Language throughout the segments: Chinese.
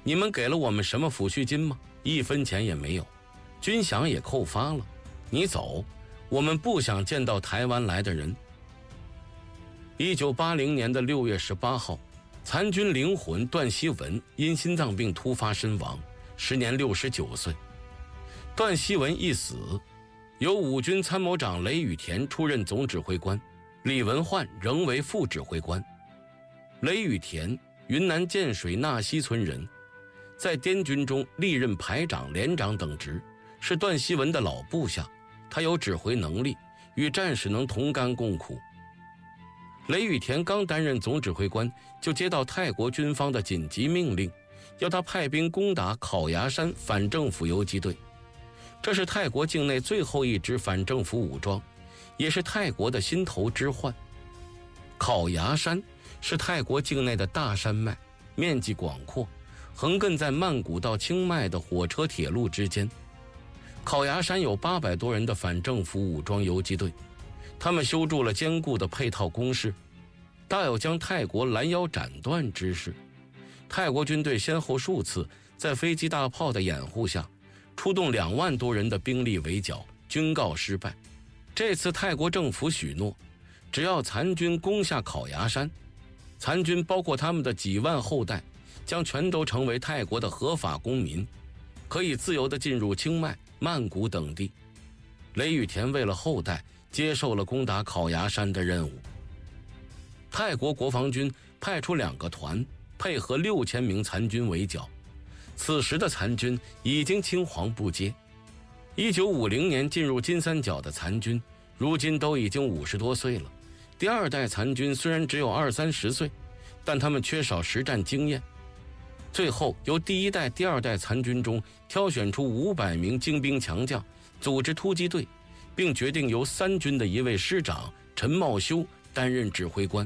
你们给了我们什么抚恤金吗？1分钱也没有，军饷也扣发了。你走，我们不想见到台湾来的人。1980年的6月18号，残军灵魂段希文因心脏病突发身亡，时年69岁。段希文一死，由5军参谋长雷雨田出任总指挥官，李文焕仍为副指挥官。雷雨田，云南建水纳西村人，在滇军中历任排长、连长等职，是段希文的老部下，他有指挥能力，与战士能同甘共苦。雷雨田刚担任总指挥官，就接到泰国军方的紧急命令，要他派兵攻打考牙山反政府游击队。这是泰国境内最后一支反政府武装，也是泰国的心头之患。考牙山是泰国境内的大山脉，面积广阔，横亘在曼谷到清迈的火车铁路之间。考牙山有800多人的反政府武装游击队，他们修筑了坚固的配套工事，大有将泰国拦腰斩断之势。泰国军队先后数次在飞机大炮的掩护下，出动2万多人的兵力围剿，均告失败。这次泰国政府许诺，只要残军攻下考牙山，残军包括他们的几万后代，将全都成为泰国的合法公民，可以自由地进入清迈、曼谷等地。雷雨田为了后代，接受了攻打考牙山的任务。泰国国防军派出2个团，配合6000名残军围剿。此时的残军已经青黄不接。1950年进入金三角的残军，如今都已经50多岁了。第2代残军虽然只有20-30岁，但他们缺少实战经验。最后由第1代、第2代残军中挑选出500名精兵强将，组织突击队，并决定由3军的一位师长陈茂修担任指挥官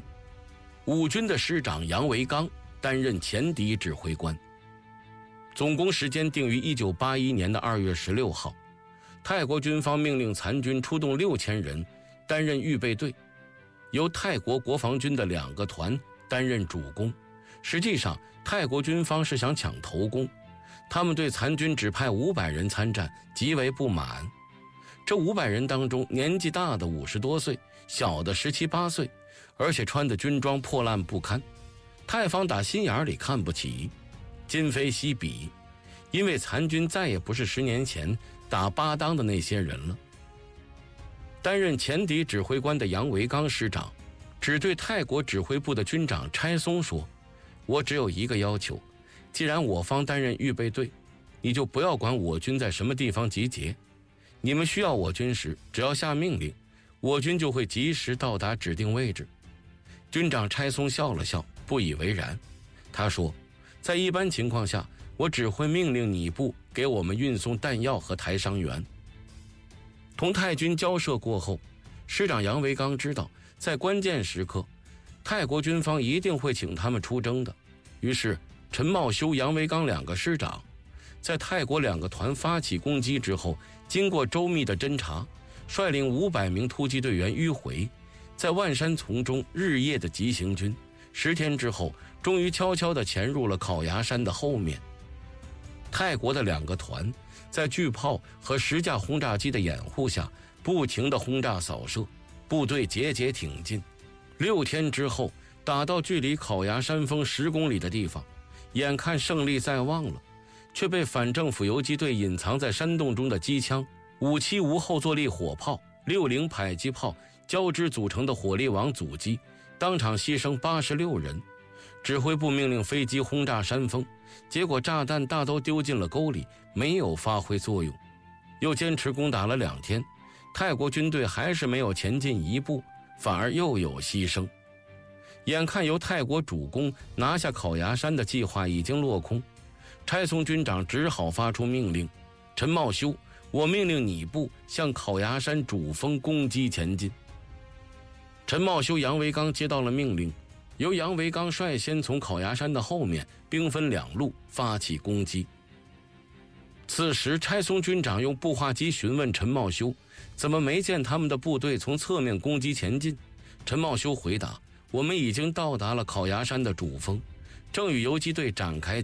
，5军的师长杨维刚担任前敌指挥官。总攻时间定于1981年的2月16号。泰国军方命令残军出动6000人担任预备队，由泰国国防军的2个团担任主攻。实际上泰国军方是想抢头功，他们对残军只派500人参战极为不满。这500人当中，年纪大的50多岁，小的17、18岁，而且穿的军装破烂不堪。泰方打心眼里看不起，今非昔比，因为残军再也不是10年前打巴当的那些人了。担任前敌指挥官的杨维刚师长只对泰国指挥部的军长差松说，我只有一个要求，既然我方担任预备队，你就不要管我军在什么地方集结，你们需要我军时，只要下命令，我军就会及时到达指定位置。军长差松笑了笑，不以为然。他说，在一般情况下，我只会命令你部给我们运送弹药和抬伤员。同泰军交涉过后，师长杨维刚知道，在关键时刻，泰国军方一定会请他们出征的。于是陈茂修、杨维刚2个师长在泰国2个团发起攻击之后，经过周密的侦查，率领500名突击队员迂回，在万山丛中日夜的急行军，10天之后，终于悄悄地潜入了考牙山的后面。泰国的2个团在巨炮和10架轰炸机的掩护下，不停地轰炸扫射，部队节节挺进。6天之后，打到距离考牙山峰10公里的地方，眼看胜利在望了，却被反政府游击队隐藏在山洞中的机枪、575后坐力火炮、60迫击炮交织组成的火力网阻击，当场牺牲86人。指挥部命令飞机轰炸山峰，结果炸弹大都丢进了沟里，没有发挥作用。又坚持攻打了2天，泰国军队还是没有前进一步，反而又有牺牲。眼看由泰国主攻拿下考牙山的计划已经落空，差松军长只好发出命令，陈茂修，我命令你部向考牙山主峰攻击前进。陈茂修、杨维刚接到了命令，由杨维刚率先从考牙山的后面兵分2路发起攻击。此时差松军长用步话机询问陈茂修，怎么没见他们的部队从侧面攻击前进？陈茂修回答，我们已经到达了考牙山的主峰，正与游击队展开